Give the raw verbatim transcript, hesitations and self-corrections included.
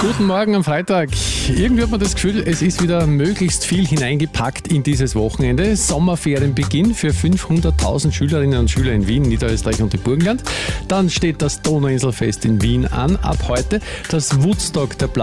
Guten Morgen am Freitag. Irgendwie hat man das Gefühl, es ist wieder möglichst viel hineingepackt in dieses Wochenende. Sommerferienbeginn für fünfhunderttausend Schülerinnen und Schüler in Wien, Niederösterreich und im Burgenland. Dann steht das Donauinselfest in Wien an ab heute. Das Woodstock der